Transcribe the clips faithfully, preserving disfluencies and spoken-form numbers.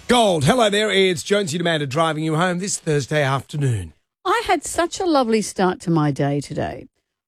Gold, hello there. It's Jonesy and Amanda driving you home this Thursday afternoon. I had such a lovely start to my day today.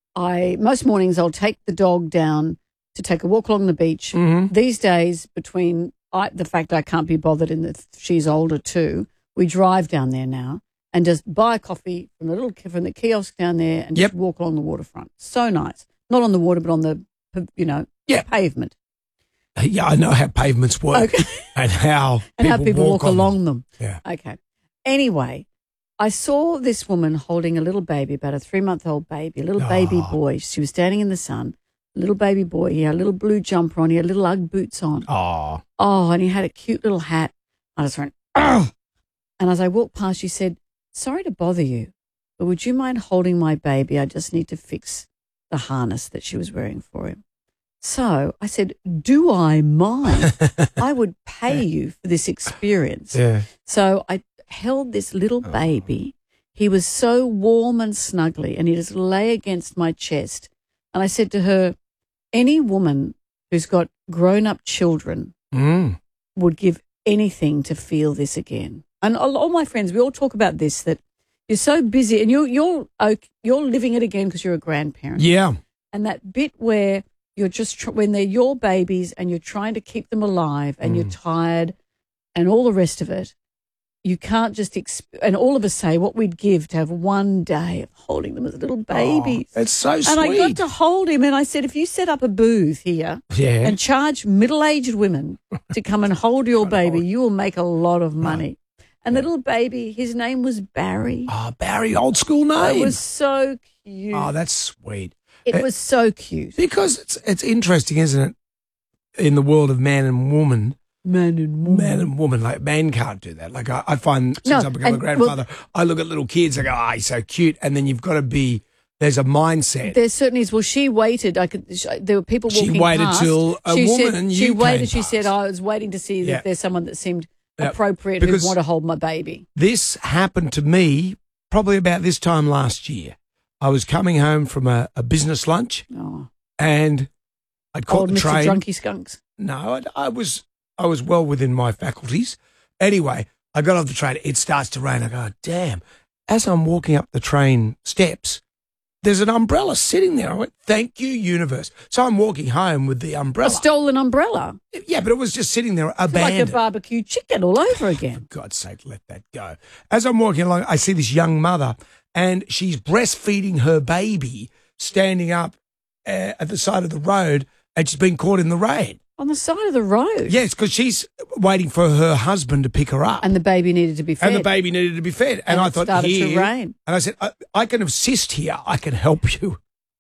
I most mornings I'll take the dog down to take a walk along the beach. Mm-hmm. These days, between I, the fact I can't be bothered and that she's older too, we drive down there now and just buy a coffee from the little from the kiosk down there and just Yep. walk along the waterfront. So nice. Not on the water, but on the you know Yeah. pavement. Yeah, I know how pavements work Okay. and how and people how people walk, walk on along them. Yeah. Okay. Anyway, I saw this woman holding a little baby, about a three-month-old baby, a little baby Oh. boy. She was standing in the sun, a little baby boy. He had a little blue jumper on. He had little Ugg boots on. Oh, Oh, and he had a cute little hat. I just went, oh. And as I walked past, she said, sorry to bother you, but would you mind holding my baby? I just need to fix the harness that she was wearing for him. So I said, do I mind? I would pay you for this experience. yeah. So I held this little baby. He was so warm and snuggly, and he just lay against my chest. And I said to her, any woman who's got grown-up children Mm. would give anything to feel this again. And all, all my friends, we all talk about this, that you're so busy and you're, you're, ok- you're living it again because you're a grandparent. Yeah. And that bit where you're just, tr- when they're your babies and you're trying to keep them alive and Mm. you're tired and all the rest of it, you can't just, exp- and all of us say what we'd give to have one day of holding them as little babies. Oh, it's so sweet. and I got to hold him and I said, if you set up a booth here yeah. and charge middle-aged women to come and hold your baby, you will make a lot of money. And the little baby, his name was Barry. Oh, Barry, old school name. It was so cute. Oh, that's sweet. it uh, was so cute. Because it's it's interesting, isn't it, in the world of man and woman, Man and woman. man and woman, like man can't do that. Like I, I find since No, I've become a and- grandfather, I look at little kids, I go, ah, he's so cute. And then you've got to be, there's a mindset. There certainly is. Well, she waited. I could. Sh there were people She walking waited past. till a she woman said, and She you waited. came She past. said, I was waiting to see Yeah. if there's someone that seemed Yeah. appropriate Because- who'd want to hold my baby. This happened to me probably about this time last year. I was coming home from a, a business lunch Oh, and I'd caught old the Mister train. Drunky Skunks. No, I, I was I was well within my faculties. Anyway, I got off the train. It starts to rain. I go, damn. As I'm walking up the train steps, there's an umbrella sitting there. I went, thank you, universe. So I'm walking home with the A umbrella. stolen umbrella. Yeah, but it was just sitting there It's like abandoned. a barbecue chicken all over again. For God's sake, let that go. As I'm walking along, I see this young mother, and she's breastfeeding her baby, standing up uh, at the side of the road, and she's been caught in the rain. On the side of the road. Yes, because she's waiting for her husband to pick her up, And the baby needed to be fed. and the baby needed to be fed. And, And I it thought, started to here, rain. and I said, I, I can assist here. I can help you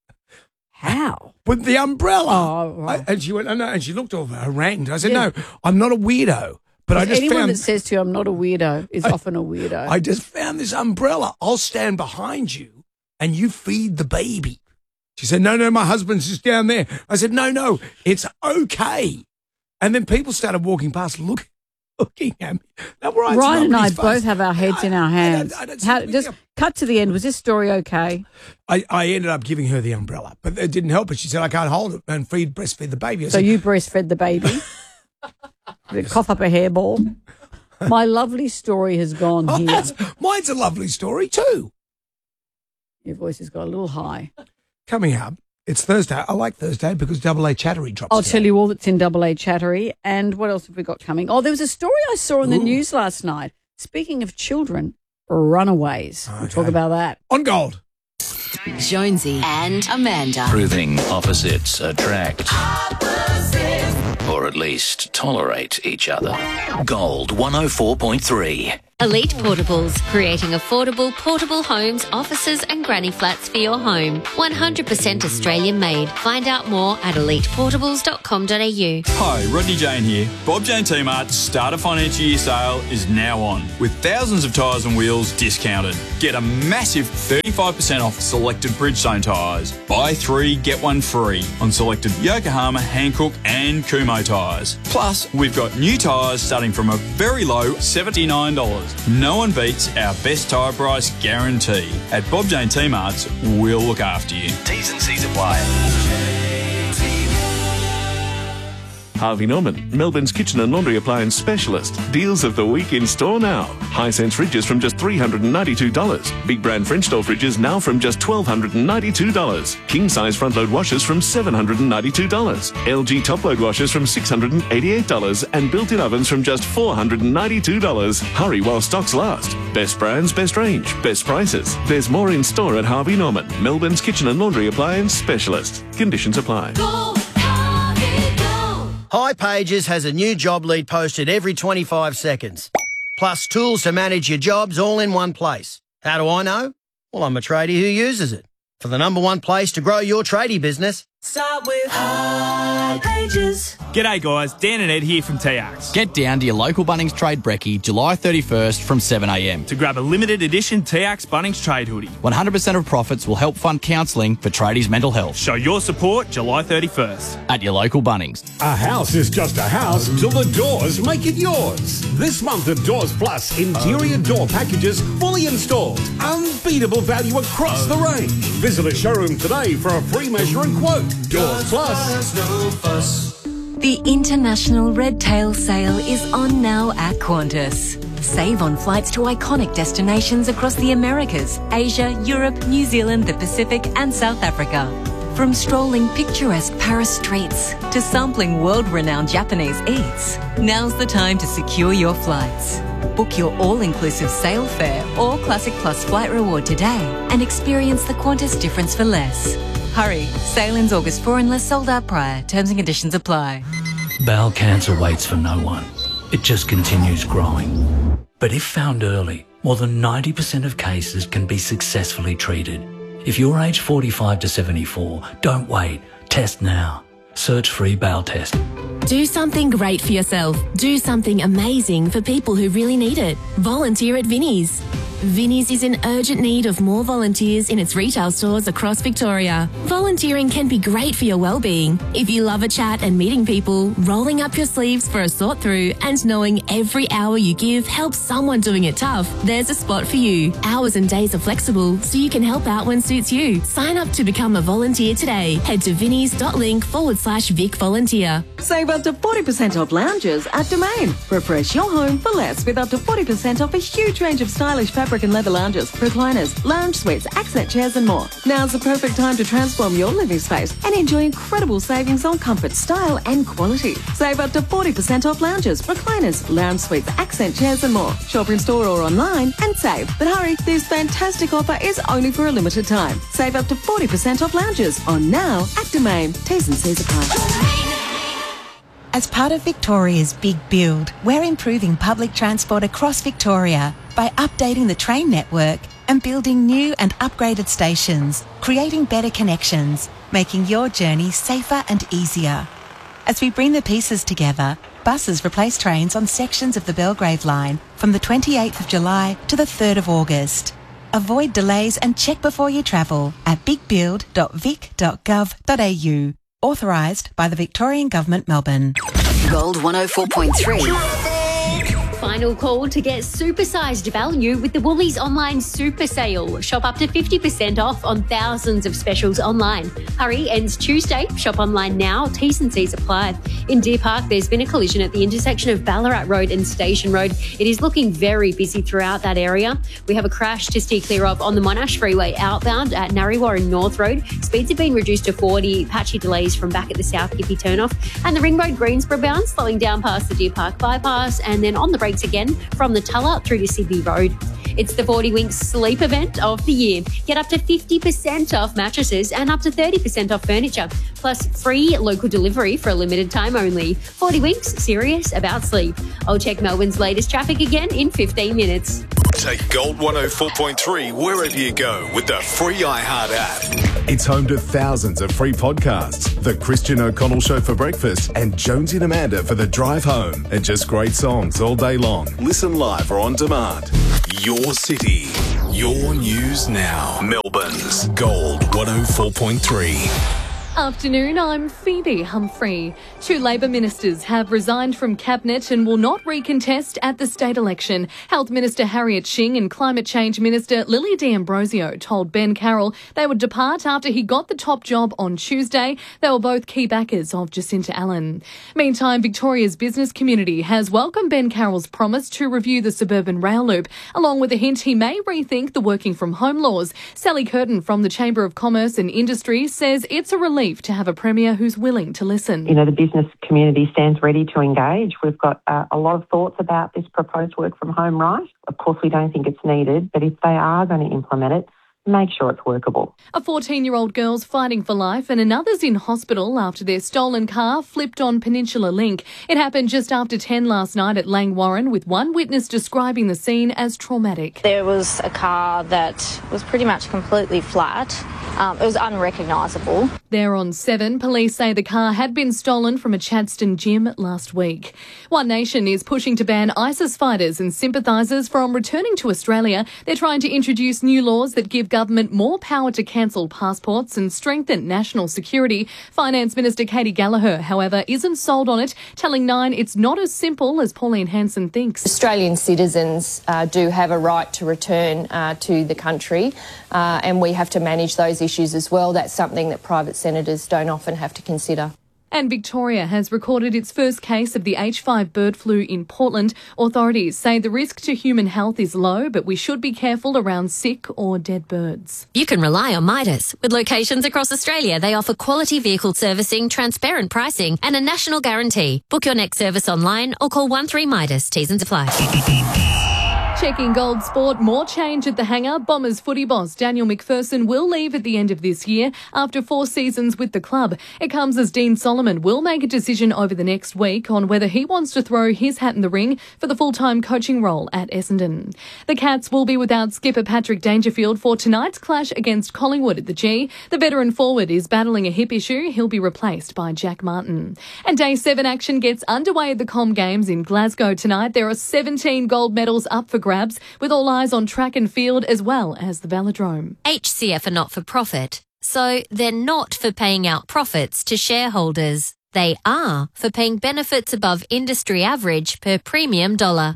How? with the umbrella. Oh, right. I- and she went, oh, no, and she looked over harangued. I said, Yeah. no, I'm not a weirdo, but I just Anyone found that says to you, I'm not a weirdo, is I- often a weirdo. I just found this umbrella. I'll stand behind you and you feed the baby. She said, no, no, my husband's just down there. I said, no, no, it's okay. And then people started walking past look, looking at me. Now, right, Ryan and I both have our heads in our I- I hands. don't- I don't- How, just cut to the end. Was this story okay? I, I ended up giving her the umbrella, but it didn't help her. She said, I can't hold it and feed, breastfeed the baby. I So said, you breastfed the baby. Did it cough up a hairball? My lovely story has gone oh, here. that's, mine's a lovely story too. Your voice has got a little high. Coming up, it's Thursday. I like Thursday because Double A Chattery drops. I'll today. tell you all that's in Double A Chattery. And what else have we got coming? Oh, there was a story I saw in the Ooh. news last night. Speaking of children, runaways. We'll talk Okay. about that. On Gold. Jonesy and Amanda. Proving opposites attract. Or at least tolerate each other. Gold one oh four point three. Elite Portables, creating affordable portable homes, offices and granny flats for your home. one hundred percent Australian made. Find out more at elite portables dot com dot a u. Hi, Rodney Jane here. Bob Jane T-Mart's Starter Financial Year sale is now on, with thousands of tyres and wheels discounted. Get a massive thirty-five percent off selected Bridgestone tyres. Buy three, get one free on selected Yokohama, Hankook and Kumho tyres. Plus, we've got new tyres starting from a very low seventy-nine dollars. No one beats our best tyre price guarantee. At Bob Jane T-Mart's, we'll look after you. T's and C's apply. Harvey Norman, Melbourne's kitchen and laundry appliance specialist. Deals of the week in store now. Hisense fridges from just three hundred ninety-two dollars. Big brand French door fridges now from just one thousand two hundred ninety-two dollars. King size front load washers from seven hundred ninety-two dollars. L G top load washers from six hundred eighty-eight dollars. And built-in ovens from just four hundred ninety-two dollars. Hurry while stocks last. Best brands, best range, best prices. There's more in store at Harvey Norman, Melbourne's kitchen and laundry appliance specialist. Conditions apply. Go, Harvey, go. Hi Pages has a new job lead posted every twenty-five seconds. Plus tools to manage your jobs all in one place. How do I know? Well, I'm a tradie who uses it. For the number one place to grow your tradie business, start with Hi Pages. G'day guys, Dan and Ed here from T X. Get down to your local Bunnings Trade Brekkie July thirty-first from seven a m to grab a limited edition T X Bunnings Trade hoodie. one hundred percent of profits will help fund counselling for tradies' mental health. Show your support July thirty-first. At your local Bunnings. A house is just a house till the doors make it yours. This month at Doors Plus, interior door packages fully installed. Unbeatable value across the range. Visit a showroom today for a free measure and quote. Doors Plus. No fuss. The International Red Tail Sale is on now at Qantas. Save on flights to iconic destinations across the Americas, Asia, Europe, New Zealand, the Pacific and South Africa. From strolling picturesque Paris streets to sampling world-renowned Japanese eats, now's the time to secure your flights. Book your all-inclusive sale fare or Classic Plus flight reward today and experience the Qantas difference for less. Hurry, sale ends August fourth unless sold out prior. Terms and conditions apply. Bowel cancer waits for no one. It just continues growing. But if found early, more than ninety percent of cases can be successfully treated. If you're aged forty-five to seventy-four, don't wait. Test now. Search free bowel test. Do something great for yourself. Do something amazing for people who really need it. Volunteer at Vinnie's. Vinnie's is in urgent need of more volunteers in its retail stores across Victoria. Volunteering can be great for your well-being. If you love a chat and meeting people, rolling up your sleeves for a sort through and knowing every hour you give helps someone doing it tough, there's a spot for you. Hours and days are flexible, so you can help out when suits you. Sign up to become a volunteer today. Head to vinnies.link forward slash Vic Volunteer. Save up to forty percent off lounges at Domain. Refresh your home for less with up to forty percent off a huge range of stylish fabric and leather lounges, recliners, lounge suites, accent chairs and more. Now's the perfect time to transform your living space and enjoy incredible savings on comfort, style and quality. Save up to forty percent off lounges, recliners, lounge suites, accent chairs and more. Shop in store or online and save. But hurry, this fantastic offer is only for a limited time. Save up to forty percent off lounges on now at Domain. T's and C's apply. As part of Victoria's Big Build, we're improving public transport across Victoria by updating the train network and building new and upgraded stations, creating better connections, making your journey safer and easier. As we bring the pieces together, buses replace trains on sections of the Belgrave line from the twenty-eighth of July to the third of August. Avoid delays and check before you travel at big build dot vic dot gov dot a u. Authorised by the Victorian Government, Melbourne. Gold one oh four point three. Final call to get supersized value with the Woolies Online Super Sale. Shop up to fifty percent off on thousands of specials online. Hurry, ends Tuesday. Shop online now. T's and C's apply. In Deer Park, there's been a collision at the intersection of Ballarat Road and Station Road. It is looking very busy throughout that area. We have a crash to steer clear of on the Monash Freeway outbound at Narrewarren North Road. Speeds have been reduced to forty. Patchy delays from back at the South Gippy turnoff. And the Ring Road Greensboro bound, slowing down past the Deer Park bypass and then on the brakes again from the Tulla through to Sydney Road. It's the forty Winks Sleep event of the year. Get up to fifty percent off mattresses and up to thirty percent off furniture, plus free local delivery for a limited time only. forty Winks, serious about sleep. I'll check Melbourne's latest traffic again in fifteen minutes. Take Gold one oh four point three wherever you go with the free iHeart app. It's home to thousands of free podcasts. The Christian O'Connell Show for breakfast and Jonesy and Amanda for the drive home. And just great songs all day long. Listen live or on demand. Your city, your news now. Melbourne's Gold one oh four point three. Afternoon, I'm Phoebe Humphrey. Two Labor ministers have resigned from Cabinet and will not recontest at the state election. Health Minister Harriet Shing and Climate Change Minister Lily D'Ambrosio told Ben Carroll they would depart after he got the top job on Tuesday. They were both key backers of Jacinta Allen. Meantime, Victoria's business community has welcomed Ben Carroll's promise to review the suburban rail loop, along with a hint he may rethink the working from home laws. Sally Curtin from the Chamber of Commerce and Industry says it's a relief to have a Premier who's willing to listen. You know, the business community stands ready to engage. We've got uh, a lot of thoughts about this proposed work from home right. Of course, we don't think it's needed, but if they are going to implement it, make sure it's workable. A fourteen-year-old girl's fighting for life and another's in hospital after their stolen car flipped on Peninsula Link. It happened just after ten last night at Langwarrin, with one witness describing the scene as traumatic. There was a car that was pretty much completely flat. Um, it was unrecognisable. There on seven, police say the car had been stolen from a Chadstone gym last week. One Nation is pushing to ban ISIS fighters and sympathisers from returning to Australia. They're trying to introduce new laws that give government more power to cancel passports and strengthen national security. Finance Minister Katie Gallagher, however, isn't sold on it, telling Nine it's not as simple as Pauline Hanson thinks. Australian citizens uh, do have a right to return uh, to the country, uh, and we have to manage those issues as well. That's something that private senators don't often have to consider. And Victoria has recorded its first case of the H five bird flu in Portland. Authorities say the risk to human health is low, but we should be careful around sick or dead birds. You can rely on Midas. With locations across Australia, they offer quality vehicle servicing, transparent pricing and a national guarantee. Book your next service online or call one three Midas. T's and supply. Checking Gold Sport, more change at the hangar. Bombers footy boss Daniel McPherson will leave at the end of this year after four seasons with the club. It comes as Dean Solomon will make a decision over the next week on whether he wants to throw his hat in the ring for the full-time coaching role at Essendon. The Cats will be without skipper Patrick Dangerfield for tonight's clash against Collingwood at the G. The veteran forward is battling a hip issue. He'll be replaced by Jack Martin. And Day seven action gets underway at the Com Games in Glasgow tonight. There are seventeen gold medals up for grabs, with all eyes on track and field as well as the velodrome. H C F are not for profit, so they're not for paying out profits to shareholders. They are for paying benefits above industry average per premium dollar.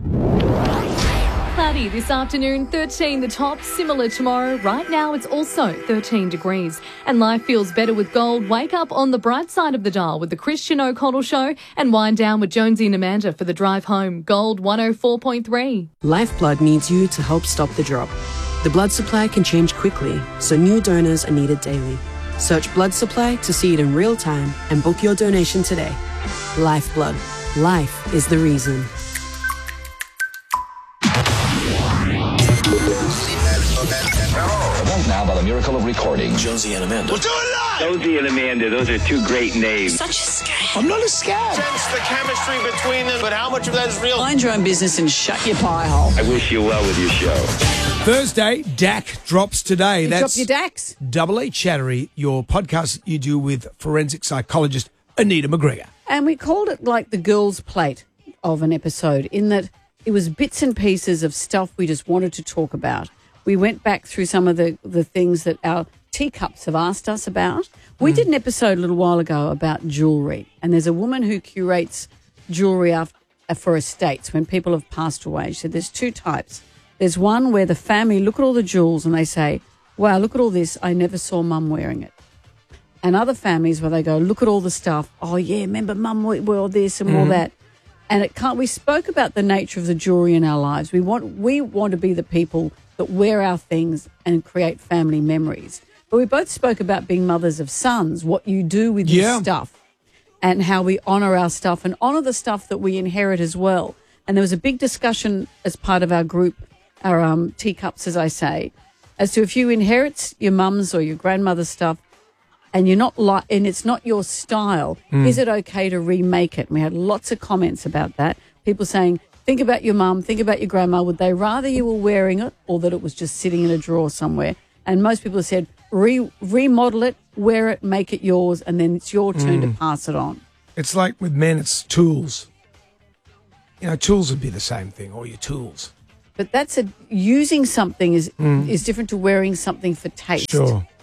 Cloudy this afternoon, thirteen the top, similar tomorrow. Right now it's also thirteen degrees. And life feels better with gold. Wake up on the bright side of the dial with the Christian O'Connell Show and wind down with Jonesy and Amanda for the drive home. Gold one oh four point three. Lifeblood needs you to help stop the drop. The blood supply can change quickly, so new donors are needed daily. Search blood supply to see it in real time and book your donation today. Lifeblood. Life is the reason. Right now, by the miracle of recording, Jonesy and Amanda. We'll do it live! Jonesy and Amanda, those are two great names. Such a scam. I'm not a scam. Sense the chemistry between them, but how much of that is real? Mind your own business and shut your pie hole. I wish you well with your show. Thursday, D A C drops today. You That's drop your D A Cs. Double E Chattery, your podcast that you do with forensic psychologist Anita McGregor. And we called it like the girls' plate of an episode, in that it was bits and pieces of stuff we just wanted to talk about. We went back through some of the, the things that our teacups have asked us about. We mm. did an episode a little while ago about jewellery, and there's a woman who curates jewellery after, for estates when people have passed away. So there's two types. There's one where the family look at all the jewels and they say, wow, look at all this. I never saw mum wearing it. And other families where they go, look at all the stuff. Oh, yeah, remember mum wore this and mm. all that. And it can't. We spoke about the nature of the jewellery in our lives. We want we want to be the people that wear our things and create family memories. But we both spoke about being mothers of sons, what you do with yeah. your stuff and how we honour our stuff and honour the stuff that we inherit as well. And there was a big discussion as part of our group, our um, teacups, as I say, as to if you inherit your mum's or your grandmother's stuff and you're not like, and it's not your style, mm. is it okay to remake it? And we had lots of comments about that. People saying, think about your mum, think about your grandma. Would they rather you were wearing it or that it was just sitting in a drawer somewhere? And most people said, Re- remodel it, wear it, make it yours, and then it's your turn mm. to pass it on. It's like with men, it's tools. You know, tools would be the same thing, or your tools. But that's a using something is Mm. is different to wearing something for taste. Sure.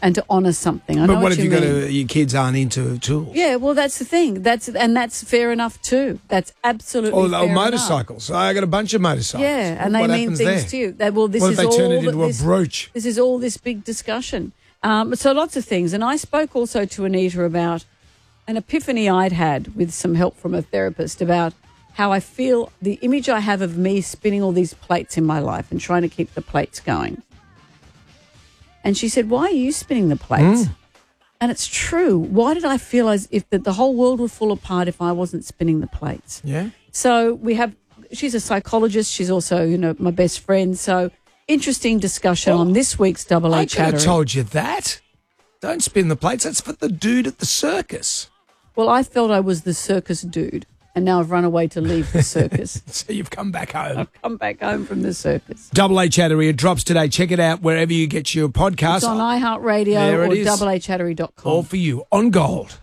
and to honour something. I but know what, what if you you mean. got to, your kids aren't into tools? Yeah, well, that's the thing. That's and that's fair enough too. That's absolutely Or, fair or enough. motorcycles. I got a bunch of motorcycles. Yeah, and what they mean happens things there? to you. That, well, this What is if they all turn it that into a this, brooch? This is all this big discussion. Um, so lots of things. And I spoke also to Anita about an epiphany I'd had with some help from a therapist about how I feel the image I have of me spinning all these plates in my life and trying to keep the plates going. And she said, why are you spinning the plates? Mm. And it's true. Why did I feel as if that the whole world would fall apart if I wasn't spinning the plates? Yeah. So we have, she's a psychologist. She's also, you know, my best friend. So interesting discussion on this week's Double A I could Chattery. have told you that. Don't spin the plates. That's for the dude at the circus. Well, I felt I was the circus dude, and now I've run away to leave the circus. So you've come back home. I've come back home from the circus. Double A Chattery, it drops today. Check it out wherever you get your podcast. It's on There iHeartRadio it or is. double a chattery dot com. All for you on Gold.